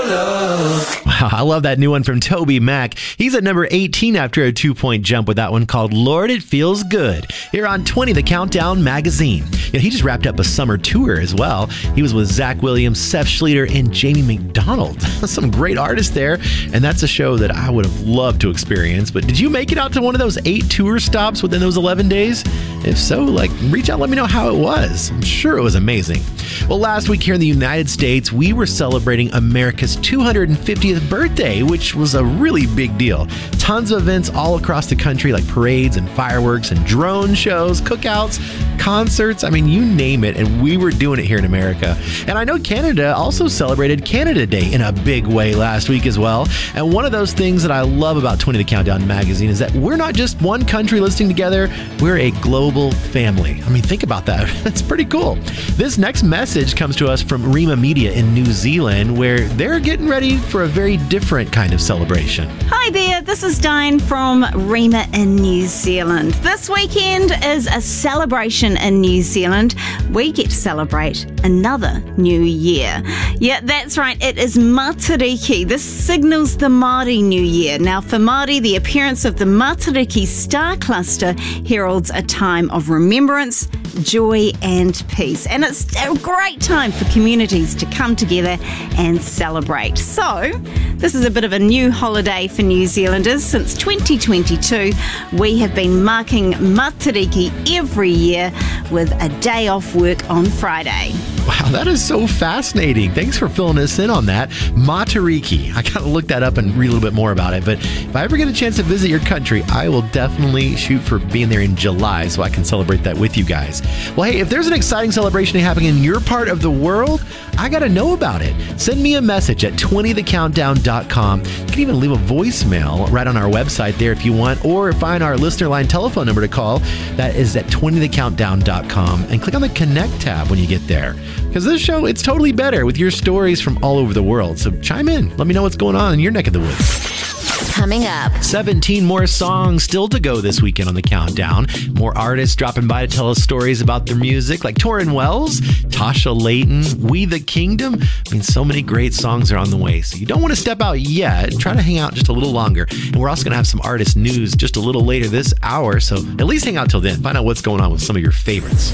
love. Wow, I love that new one from Toby Mac. He's at number 18 after a 2-point jump with that one called Lord, It Feels Good. Here on 20, The Countdown magazine. He just wrapped up a summer tour as well. He was with Zach Williams, Seth Schleter, and Jamie McDonald. Some great artists there, and that's a show that I would have loved to experience. But did you make it out to one of those 8 tour stops within those 11 days? If so, reach out, let me know how it was. I'm sure it was amazing. Well, last week here in the United States, we were celebrating America's 250th birthday, which was a really big deal. Tons of events all across the country, like parades and fireworks and drone shows, cookouts, concerts. I mean, you name it, and we were doing it here in America. And I know Canada also celebrated Canada Day in a big way last week as well. And one of those things that I love about 20 The Countdown magazine is that we're not just one country listening together, we're a global family. I mean, think about that. That's pretty cool. This next message comes to us from Rima Media in New Zealand, where they're getting ready for a very different kind of celebration. Hi there, this is Diane from Rima in New Zealand. This weekend is a celebration in New Zealand. We get to celebrate another new year. Yeah, that's right, it is Matariki. This signals the Māori New Year. Now, for Māori, the appearance of the Matariki star cluster heralds a time of remembrance, joy and peace. And it's a great time for communities to come together and celebrate. So, this is a bit of a new holiday for New Zealanders. Since 2022, we have been marking Matariki every year with a day off work on Friday. Wow, that is so fascinating. Thanks for filling us in on that. Matariki. I gotta look that up and read a little bit more about it. But if I ever get a chance to visit your country, I will definitely shoot for being there in July so I can celebrate that with you guys. Well, hey, if there's an exciting celebration happening in your part of the world, I gotta know about it. Send me a message at 20thecountdown.com. You can even leave a voicemail right on our website there if you want, or find our listener line telephone number to call. That is at 20thecountdown.com, and click on the Connect tab when you get there. Because this show, it's totally better with your stories from all over the world. So chime in. Let me know what's going on in your neck of the woods. Coming up, 17 more songs still to go this weekend on the Countdown. More artists dropping by to tell us stories about their music, like Torrin Wells, Tasha Layton, We the Kingdom. I mean, so many great songs are on the way. So you don't want to step out yet. Try to hang out just a little longer. And we're also going to have some artist news just a little later this hour. So at least hang out till then. Find out what's going on with some of your favorites.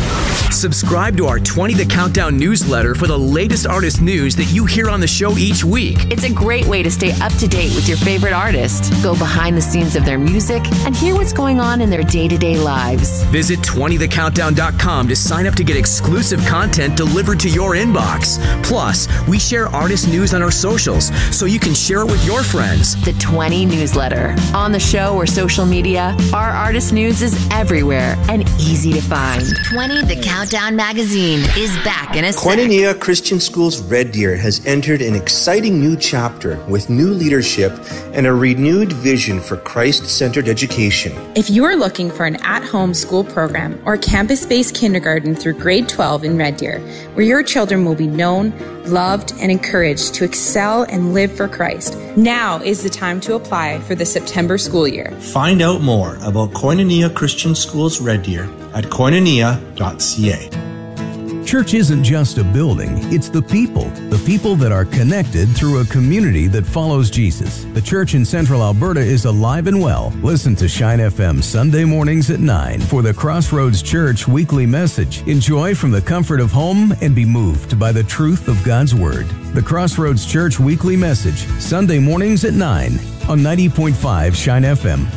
Subscribe to our 20 The Countdown newsletter for the latest artist news that you hear on the show each week. it's a great way to stay up to date with your favorite artist, go behind the scenes of their music, and hear what's going on in their day-to-day lives. Visit 20thecountdown.com to sign up to get exclusive content delivered to your inbox. Plus, we share artist news on our socials, so you can share it with your friends. The 20 newsletter. On the show or social media, our artist news is everywhere and easy to find. 20 The Countdown magazine is back in a sec. Koinonia Christian School's Red Deer has entered an exciting new chapter with new leadership and a renewed vision for Christ-centered education. If you are looking for an at-home school program or campus-based kindergarten through grade 12 in Red Deer, where your children will be known, loved, and encouraged to excel and live for Christ, now is the time to apply for the September school year. Find out more about Koinonia Christian Schools Red Deer at koinonia.ca. Church isn't just a building, it's the people that are connected through a community that follows Jesus. The church in Central Alberta is alive and well. Listen to Shine FM Sunday mornings at 9 for the Crossroads Church weekly message. Enjoy from the comfort of home and be moved by the truth of God's Word. The Crossroads Church weekly message, Sunday mornings at 9 on 90.5 Shine FM.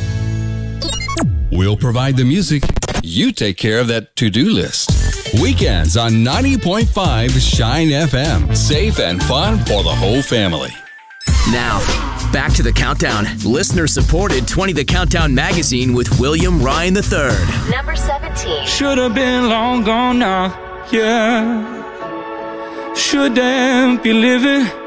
We'll provide the music. You take care of that to-do list. Weekends on 90.5 Shine FM. Safe and fun for the whole family. Now, back to the Countdown. Listener-supported 20 The Countdown magazine with William Ryan III. Number 17. Should have been long gone now, yeah. Shouldn't be living